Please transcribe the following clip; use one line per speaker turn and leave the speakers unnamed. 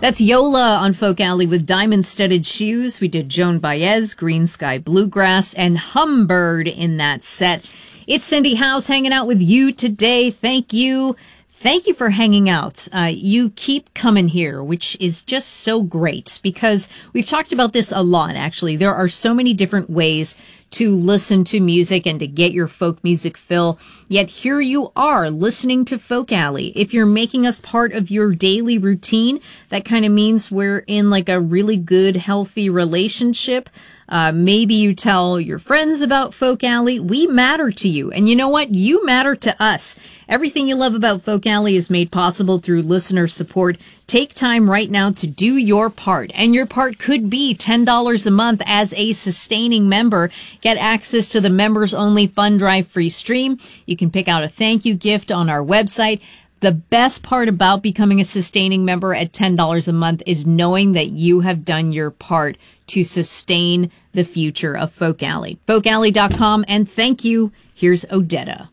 That's Yola on Folk Alley with Diamond-Studded Shoes. We did Joan Baez, Green Sky Bluegrass, and Humbird in that set. It's Cindy House hanging out with you today. Thank you. Thank you for hanging out. You keep coming here, which is just so great because we've talked about this a lot, actually. There are so many different ways to listen to music and to get your folk music fill. Yet here you are listening to Folk Alley. If you're making us part of your daily routine, that kind of means we're in like a really good, healthy relationship. Maybe you tell your friends about Folk Alley. We matter to you. And you know what? You matter to us. Everything you love about Folk Alley is made possible through listener support. Take time right now to do your part. And your part could be $10 a month as a sustaining member. Get access to the members-only Fund Drive free stream. You can pick out a thank you gift on our website. The best part about becoming a sustaining member at $10 a month is knowing that you have done your part to sustain the future of Folk Alley. FolkAlley.com, and thank you. Here's Odetta.